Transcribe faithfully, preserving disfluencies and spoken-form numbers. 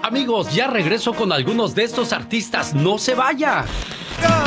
Amigos, ya regreso con algunos de estos artistas. ¡No se vaya!